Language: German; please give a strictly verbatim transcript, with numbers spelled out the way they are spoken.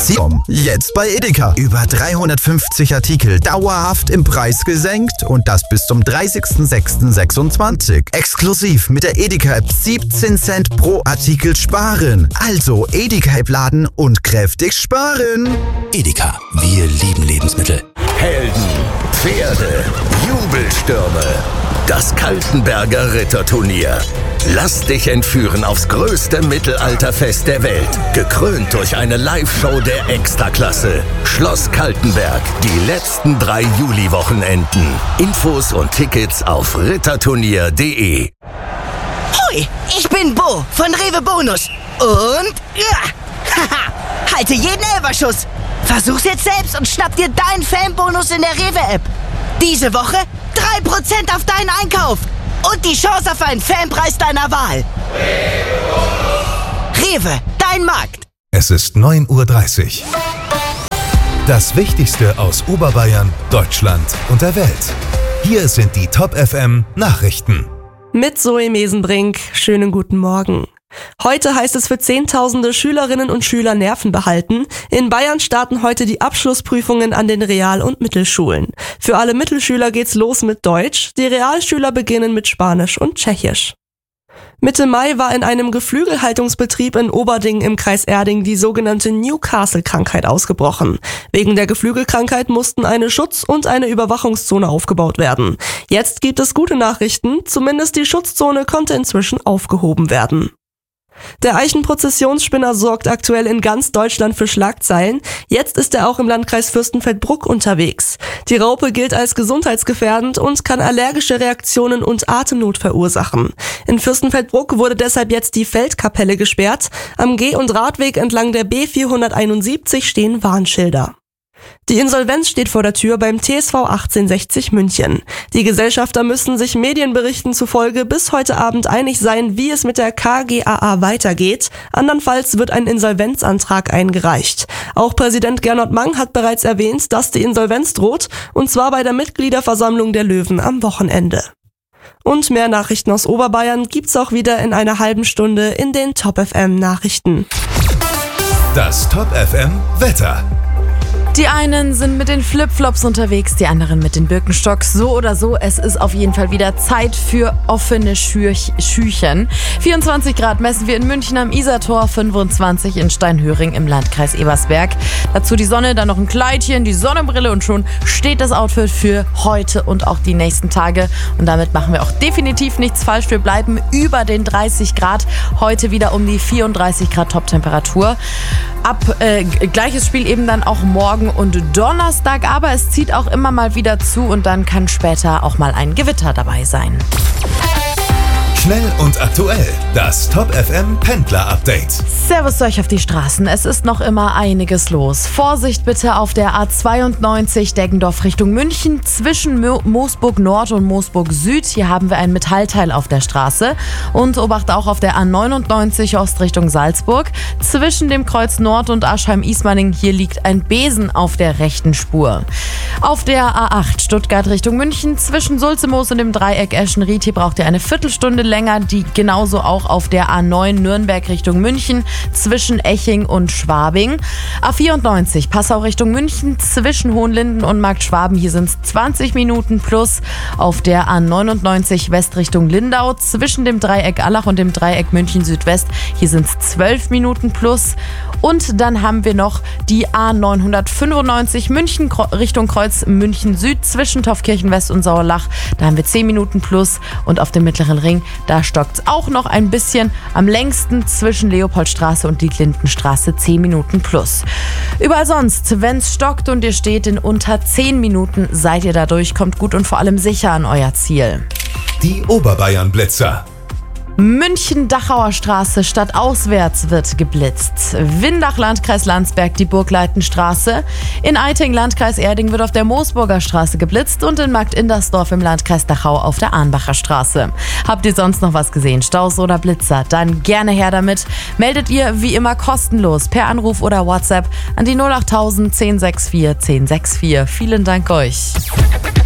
Aktion. Jetzt bei Edeka. Über dreihundertfünfzig Artikel dauerhaft im Preis gesenkt und das bis zum dreißigsten sechsten sechsundzwanzig. Exklusiv mit der Edeka-App siebzehn Cent pro Artikel sparen. Also Edeka-App laden und kräftig sparen. Edeka, wir lieben Lebensmittel. Helden, Pferde, Jubelstürme. Das Kaltenberger Ritterturnier. Lass dich entführen aufs größte Mittelalterfest der Welt. Gekrönt durch eine Live-Show der Extraklasse. Schloss Kaltenberg. Die letzten drei Juli-Wochenenden. Infos und Tickets auf ritterturnier punkt de. Hui, ich bin Bo von Rewe Bonus. Und ja, haha, halte jeden Elferschuss. Versuch's jetzt selbst und schnapp dir deinen Fanbonus in der Rewe-App. Diese Woche drei Prozent auf deinen Einkauf. Und die Chance auf einen Fanpreis deiner Wahl. Rewe, dein Markt. Es ist neun Uhr dreißig. Das Wichtigste aus Oberbayern, Deutschland und der Welt. Hier sind die Top F M Nachrichten. Mit Zoe Mesenbrink. Schönen guten Morgen. Heute heißt es für Zehntausende Schülerinnen und Schüler Nerven behalten. In Bayern starten heute die Abschlussprüfungen an den Real- und Mittelschulen. Für alle Mittelschüler geht's los mit Deutsch, die Realschüler beginnen mit Spanisch und Tschechisch. Mitte Mai war in einem Geflügelhaltungsbetrieb in Oberding im Kreis Erding die sogenannte Newcastle-Krankheit ausgebrochen. Wegen der Geflügelkrankheit mussten eine Schutz- und eine Überwachungszone aufgebaut werden. Jetzt gibt es gute Nachrichten, zumindest die Schutzzone konnte inzwischen aufgehoben werden. Der Eichenprozessionsspinner sorgt aktuell in ganz Deutschland für Schlagzeilen. Jetzt ist er auch im Landkreis Fürstenfeldbruck unterwegs. Die Raupe gilt als gesundheitsgefährdend und kann allergische Reaktionen und Atemnot verursachen. In Fürstenfeldbruck wurde deshalb jetzt die Feldkapelle gesperrt. Am Geh- und Radweg entlang der B vierhunderteinundsiebzig stehen Warnschilder. Die Insolvenz steht vor der Tür beim T S V achtzehnhundertsechzig München. Die Gesellschafter müssen sich Medienberichten zufolge bis heute Abend einig sein, wie es mit der K G A A weitergeht. Andernfalls wird ein Insolvenzantrag eingereicht. Auch Präsident Gernot Mang hat bereits erwähnt, dass die Insolvenz droht, und zwar bei der Mitgliederversammlung der Löwen am Wochenende. Und mehr Nachrichten aus Oberbayern gibt's auch wieder in einer halben Stunde in den Top F M Nachrichten. Das Top F M Wetter. Die einen sind mit den Flipflops unterwegs, die anderen mit den Birkenstocks. So oder so, es ist auf jeden Fall wieder Zeit für offene Schürch- Schüchen. vierundzwanzig Grad messen wir in München am Isartor, fünfundzwanzig in Steinhöring im Landkreis Ebersberg. Dazu die Sonne, dann noch ein Kleidchen, die Sonnenbrille und schon steht das Outfit für heute und auch die nächsten Tage. Und damit machen wir auch definitiv nichts falsch. Wir bleiben über den dreißig Grad. Heute wieder um die vierunddreißig Grad Toptemperatur. Ab äh, gleiches Spiel eben dann auch morgen und Donnerstag, aber es zieht auch immer mal wieder zu und dann kann später auch mal ein Gewitter dabei sein. Schnell und aktuell, das Top F M Pendler Update. Servus euch auf die Straßen, es ist noch immer einiges los. Vorsicht bitte auf der A zweiundneunzig Deggendorf Richtung München zwischen Mo- Moosburg Nord und Moosburg Süd. Hier haben wir ein Metallteil auf der Straße. Und Obacht auch auf der A neunundneunzig Ost Richtung Salzburg. Zwischen dem Kreuz Nord und Aschheim-Ismaning, hier liegt ein Besen auf der rechten Spur. Auf der A acht Stuttgart Richtung München zwischen Sulzemoos und dem Dreieck Eschenried, hier braucht ihr eine Viertelstunde länger, die genauso auch auf der A neun Nürnberg Richtung München zwischen Eching und Schwabing. A vierundneunzig Passau Richtung München zwischen Hohenlinden und Markt Schwaben, hier sind es zwanzig Minuten plus. Auf der A neunundneunzig West Richtung Lindau zwischen dem Dreieck Allach und dem Dreieck München Südwest, hier sind es zwölf Minuten plus. Und dann haben wir noch die A neunhundertfünfundneunzig München Richtung Kreuz München Süd zwischen Taufkirchen West und Sauerlach, da haben wir zehn Minuten plus. Und auf dem Mittleren Ring, da stockt es auch noch ein bisschen, am längsten zwischen Leopoldstraße und Dietlindenstraße zehn Minuten plus. Überall sonst, wenn es stockt und ihr steht in unter zehn Minuten, seid ihr dadurch, kommt gut und vor allem sicher an euer Ziel. Die Oberbayern-Blitzer. München-Dachauer Straße stadtauswärts wird geblitzt. Windach, Landkreis Landsberg, die Burgleitenstraße. In Eiting, Landkreis Erding, wird auf der Moosburger Straße geblitzt und in Markt-Indersdorf im Landkreis Dachau auf der Arnbacher Straße. Habt ihr sonst noch was gesehen, Staus oder Blitzer? Dann gerne her damit. Meldet ihr wie immer kostenlos per Anruf oder WhatsApp an die null acht null null eins null sechs vier eins null sechs vier. Vielen Dank euch.